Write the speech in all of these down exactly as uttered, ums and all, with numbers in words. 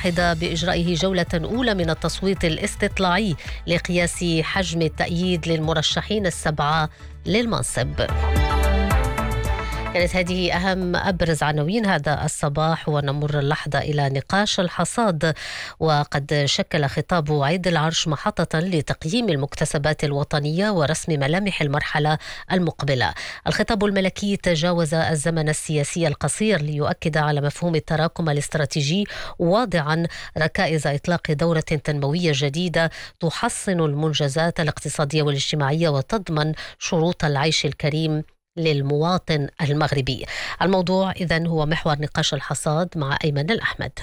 المتحدة بإجرائه جولة أولى من التصويت الاستطلاعي لقياس حجم التأييد للمرشحين السبعة للمنصب. كانت هذه أهم أبرز عناوين هذا الصباح، ونمر اللحظة إلى نقاش الحصاد. وقد شكل خطاب عيد العرش محطة لتقييم المكتسبات الوطنية ورسم ملامح المرحلة المقبلة. الخطاب الملكي تجاوز الزمن السياسي القصير ليؤكد على مفهوم التراكم الاستراتيجي، واضعا ركائز إطلاق دورة تنموية جديدة تحصن المنجزات الاقتصادية والاجتماعية وتضمن شروط العيش الكريم للمواطن المغربي. الموضوع إذن هو محور نقاش الحصاد مع أيمن الأحمد.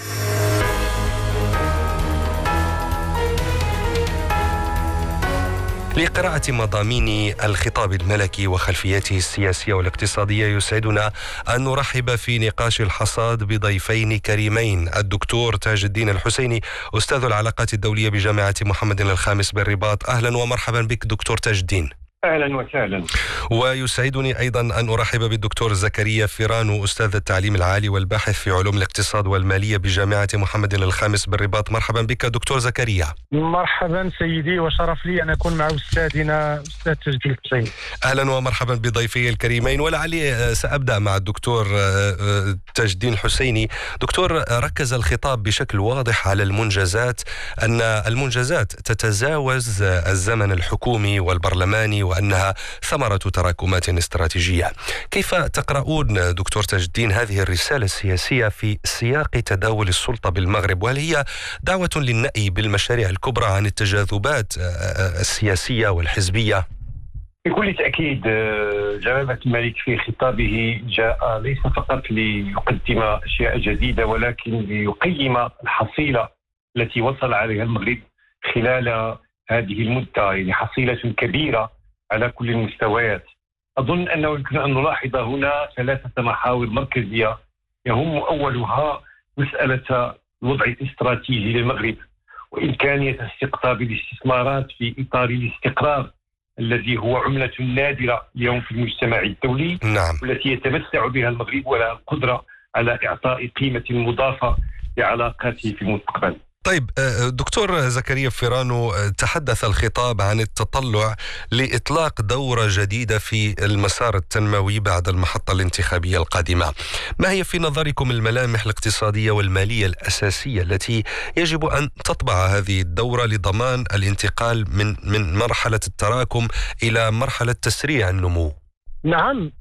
لقراءة مضامين الخطاب الملكي وخلفيته السياسية والاقتصادية، يسعدنا أن نرحب في نقاش الحصاد بضيفين كريمين: الدكتور تاج الدين الحسيني، أستاذ العلاقات الدولية بجامعة محمد الخامس بالرباط. أهلا ومرحبا بك دكتور تاج الدين. أهلا وسهلا. ويسعدني أيضا أن أرحب بالدكتور زكريا فيرانو، أستاذ التعليم العالي والباحث في علوم الاقتصاد والمالية بجامعة محمد الخامس بالرباط. مرحبا بك دكتور زكريا. مرحبا سيدي، وشرف لي أن أكون مع أستاذنا أستاذ تاج الدين الحسيني. أهلا ومرحبا بضيفي الكريمين. ولعلي سأبدأ مع الدكتور تاج الدين الحسيني. دكتور، ركز الخطاب بشكل واضح على المنجزات، أن المنجزات تتجاوز الزمن الحكومي والبرلماني وأنها ثمرة تراكمات استراتيجية. كيف تقرؤون دكتور تاج الدين هذه الرسالة السياسية في سياق تداول السلطة بالمغرب؟ وهل هي دعوة للنأي بالمشاريع الكبرى عن التجاذبات السياسية والحزبية؟ بكل تأكيد جلالة الملك في خطابه جاء ليس فقط ليقدم أشياء جديدة، ولكن ليقيم الحصيلة التي وصل عليها المغرب خلال هذه المدة، يعني حصيلة كبيرة على كل المستويات. أظن أنه يمكن أن نلاحظ هنا ثلاثة محاور مركزية يهم أولها مسألة الوضع الاستراتيجي للمغرب وإمكانية استقطاب الاستثمارات في إطار الاستقرار الذي هو عملة نادرة اليوم في المجتمع الدولي. نعم. والتي يتمتع بها المغرب ولا القدرة على إعطاء قيمة مضافة لعلاقاته في المستقبل. طيب دكتور زكريا فيرانو، تحدث الخطاب عن التطلع لإطلاق دورة جديدة في المسار التنموي بعد المحطة الانتخابية القادمة. ما هي في نظركم الملامح الاقتصادية والمالية الأساسية التي يجب أن تطبع هذه الدورة لضمان الانتقال من من مرحلة التراكم إلى مرحلة تسريع النمو؟ نعم،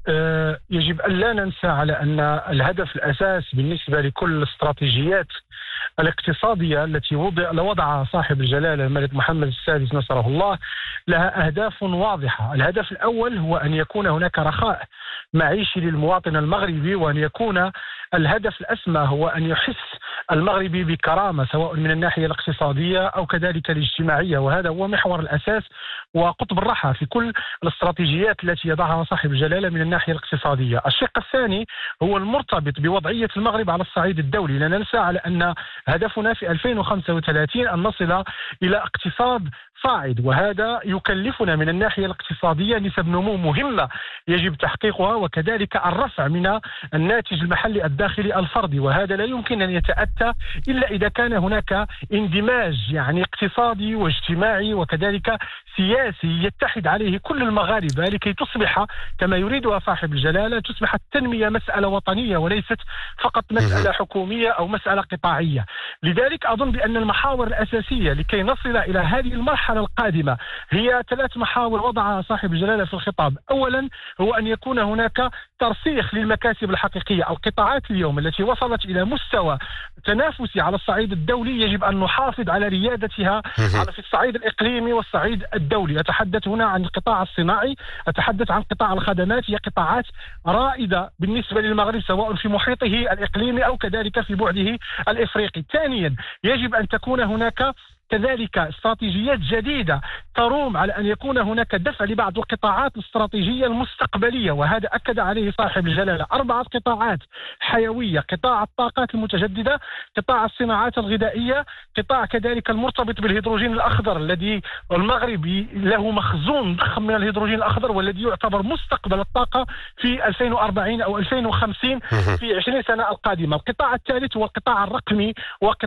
يجب أن لا ننسى على أن الهدف الأساس بالنسبة لكل الاستراتيجيات الاقتصادية التي وضع وضع صاحب الجلالة الملك محمد السادس نصره الله لها أهداف واضحة. الهدف الأول هو أن يكون هناك رخاء معيشي للمواطن المغربي، وأن يكون الهدف الأسمى هو أن يحس المغربي بكرامة سواء من الناحية الاقتصادية أو كذلك الاجتماعية، وهذا هو محور الأساس وقطب الرحى في كل الاستراتيجيات التي يضعها صاحب الجلالة من الناحية الاقتصادية. الشق الثاني هو المرتبط بوضعية المغرب على الصعيد الدولي. لا ننسى على أن هدفنا في ألفين وخمسة وثلاثين أن نصل إلى اقتصاد صاعد، وهذا يكلفنا من الناحية الاقتصادية نسب نمو مهمة يجب تحقيقها، وكذلك الرفع من الناتج المحلي الداخلي الفردي، وهذا لا يمكن أن يتأتى إلا إذا كان هناك اندماج يعني اقتصادي واجتماعي وكذلك سياسي يتحد عليه كل المغاربة لكي تصبح كما يريدها صاحب الجلالة، تصبح التنمية مسألة وطنية وليست فقط مسألة حكومية أو مسألة قطاعية. لذلك أظن بأن المحاور الأساسية لكي نصل إلى هذه المرحلة القادمة هي ثلاث محاور وضعها صاحب الجلالة في الخطاب. أولا هو أن يكون هناك ترسيخ للمكاسب الحقيقية. القطاعات اليوم التي وصلت إلى مستوى تنافسي على الصعيد الدولي يجب أن نحافظ على ريادتها في الصعيد الإقليمي والصعيد الدولي. أتحدث هنا عن القطاع الصناعي، أتحدث عن قطاع الخدمات، هي قطاعات رائدة بالنسبة للمغرب سواء في محيطه الإقليمي أو كذلك في بعده الإفريقي. ثانيا يجب أن تكون هناك كذلك استراتيجيات جديدة تروم على أن يكون هناك دفع لبعض القطاعات الاستراتيجية المستقبلية، وهذا أكد عليه صاحب الجلالة. أربعة قطاعات حيوية: قطاع الطاقات المتجددة، قطاع الصناعات الغذائية، قطاع كذلك المرتبط بالهيدروجين الأخضر الذي المغرب له مخزون ضخم من الهيدروجين الأخضر والذي يعتبر مستقبل الطاقة في ألفين وأربعين أو ألفين وخمسين في عشرين سنة القادمة. القطاع الثالث هو القطاع الرقمي وقطاع